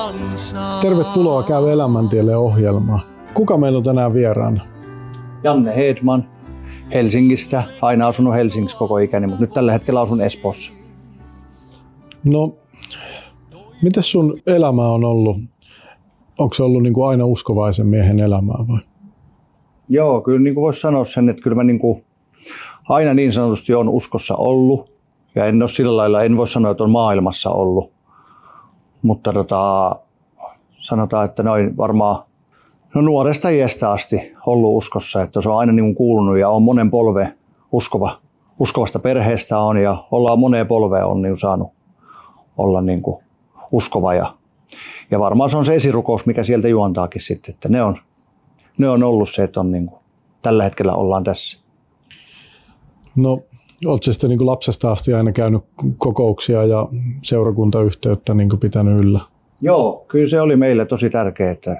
Tervetuloa Käy elämäntielle -ohjelmaan. Kuka meillä on tänään vieraana? Janne Hedman Helsingistä. Aina asunut Helsingissä koko ikäni, mutta nyt tällä hetkellä asun Espoossa. No, miten sun elämä on ollut? Onko se ollut niin kuin aina uskovaisen miehen elämää vai? Joo, kyllä niin kuin voisi sanoa sen, että kyllä mä niin kuin aina niin sanotusti on uskossa ollut. Ja en ole sillä lailla, en voi sanoa, että on maailmassa ollut. Mutta sanotaan, että noin varmaan nuoresta iästä asti ollut uskossa, että se on aina niin kuin kuulunut ja on monen polven uskovasta perheestä on ja ollaan moneen polveen on niin saanut olla niin kuin uskova ja varmaan se on se esirukous, mikä sieltä juontaakin sitten, että ne on ollut se, että on niin kuin, tällä hetkellä ollaan tässä. No, oletko sitten niin kuin lapsesta asti aina käynyt kokouksia ja seurakuntayhteyttä niin kuin pitänyt yllä? Joo, kyllä se oli meille tosi tärkeää, että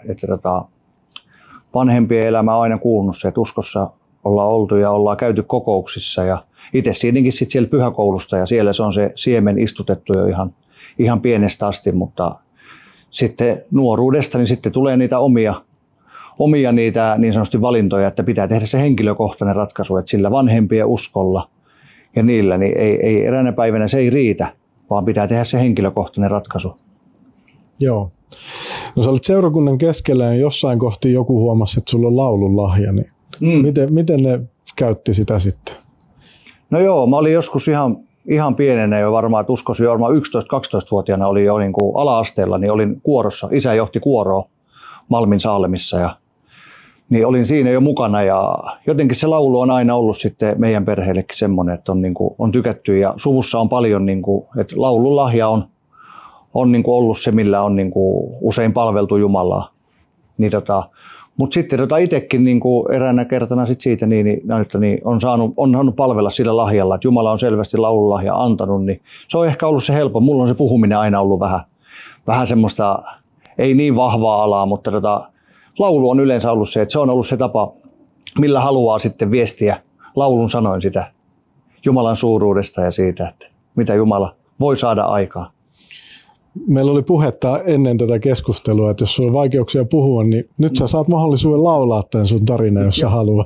vanhempien elämä on aina kuulunut se, että uskossa ollaan oltu ja ollaan käyty kokouksissa ja itse siinäkin sitten siellä pyhäkoulusta ja siellä se on se siemen istutettu jo ihan pienestä asti, mutta sitten nuoruudesta niin sitten tulee niitä omia niitä niin sanotusti valintoja, että pitää tehdä se henkilökohtainen ratkaisu, että sillä vanhempien uskolla ja niillä niin ei eräänä päivänä se ei riitä, vaan pitää tehdä se henkilökohtainen ratkaisu. Joo. No sä olit seurakunnan keskellä ja jossain kohti joku huomasi, että sulla on laulun lahja, niin miten ne käytti sitä sitten? No joo, mä olin joskus ihan pienenä jo varmaan, että uskoisin varmaan 11-12-vuotiaana oli jo niin kuin ala-asteella, niin olin kuorossa. Isä johti kuoroa Malmin Saalemissa ja niin olin siinä jo mukana ja jotenkin se laulu on aina ollut sitten meidän perheellekin semmoinen, että on, niin kuin, on tykätty ja suvussa on paljon, niin kuin, että laulun lahja on niin kuin ollut se, millä on niin kuin usein palveltu Jumalaa. Niin mutta sitten itsekin niin kuin eräänä kertana sit siitä niin on saanut palvella sillä lahjalla, että Jumala on selvästi laululahja antanut, niin se on ehkä ollut se helppo. Mulla on se puhuminen aina ollut vähän semmoista, ei niin vahvaa alaa, mutta laulu on yleensä ollut se, että se on ollut se tapa, millä haluaa sitten viestiä laulun sanoin sitä Jumalan suuruudesta ja siitä, että mitä Jumala voi saada aikaan. Meillä oli puhetta ennen tätä keskustelua, että jos sulla on vaikeuksia puhua, niin nyt sä saat mahdollisuuden laulaa tämän sun tarinan, jos sä haluat.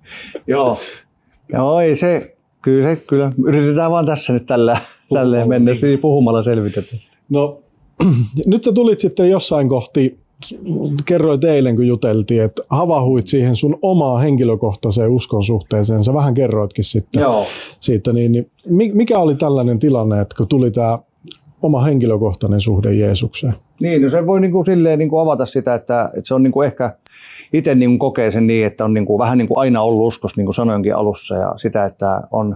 Joo, ei se, kyllä. Yritetään vaan tässä nyt tälleen mennä, niin puhumalla selvitetään. No, nyt sä tulit sitten jossain kohti, kerroit eilen kun juteltiin, että havahuit siihen sun omaan henkilökohtaiseen uskon suhteeseen. Sä vähän kerroitkin sitten siitä. Niin, mikä oli tällainen tilanne, että kun tuli tämä oma henkilökohtainen suhde Jeesukseen? Niin, no se voi silleen avata sitä, että se on ehkä itse kokee sen niin, että on vähän aina ollut uskossa, niin kuin sanoinkin alussa, ja sitä, että on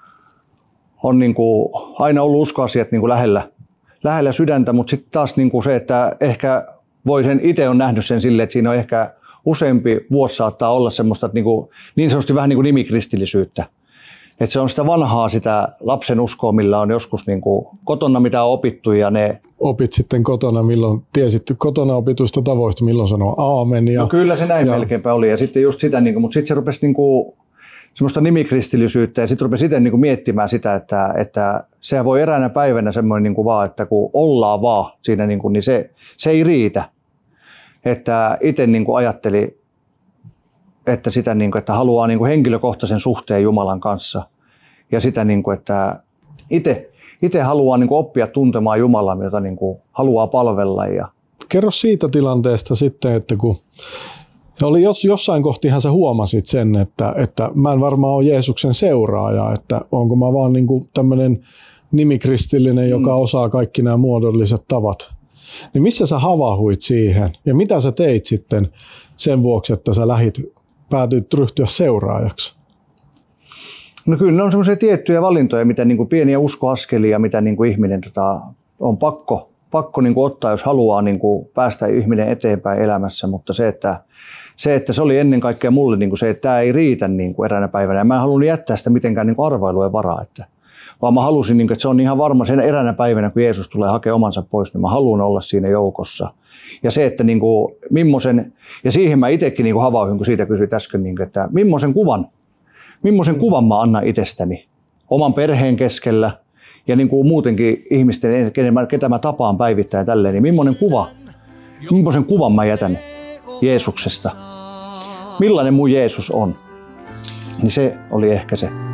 aina ollut uskoasiat lähellä sydäntä, mutta sitten taas se, että ehkä voi sen itse on nähnyt sen silleen, että siinä on ehkä useampi vuosi saattaa olla semmoista niin sanotusti vähän nimikristillisyyttä. Että se on sitä vanhaa, sitä lapsen uskoa, millä on joskus kotona mitä on opittu. Ja ne opit sitten kotona, milloin tiesit kotona opituista tavoista, milloin sanoa aamen. No kyllä se näin melkeinpä oli. Ja sitten just sitä, mutta sitten se rupesi semmoista nimikristillisyyttä ja sitten rupesi itse miettimään sitä, että sehän voi eräänä päivänä semmoinen vaan, että kun ollaan vaan siinä, niin se ei riitä. Että itse ajatteli, että sitä että haluaa henkilökohtaisen suhteen Jumalan kanssa ja sitä että itse haluaa oppia tuntemaan Jumalaa, jota haluaa palvella ja kerro siitä tilanteesta sitten, että kun oli jossain kohtihan sä huomasit sen, että mä en varmaan ole Jeesuksen seuraaja, että onko mä vaan tämmöinen nimikristillinen, joka osaa kaikki nämä muodolliset tavat. Niin missä sä havahuit siihen ja mitä sä teit sitten sen vuoksi, että sä päätyit ryhtyä seuraajaksi? No kyllä ne on semmoisia tiettyjä valintoja, mitä pieniä uskoaskelia, mitä ihminen on pakko ottaa, jos haluaa päästä ihminen eteenpäin elämässä, mutta se, että se oli ennen kaikkea mulle se, että tämä ei riitä eräänä päivänä. Ja mä en halunnut jättää sitä mitenkään arvailujen varaa, vaan mä halusin, että se on ihan varma sen eräänä päivänä, kun Jeesus tulee hakemaan omansa pois, niin mä haluan olla siinä joukossa. Ja se, että millaisen, ja siihen mä itsekin havauhin, kun siitä kysyit äsken, että millaisen kuvan mä annan itsestäni oman perheen keskellä ja muutenkin ihmisten, ketä mä tapaan päivittäin tälleen, niin millainen kuva millaisen kuvan mä jätän Jeesuksesta, millainen mun Jeesus on. Niin se oli ehkä se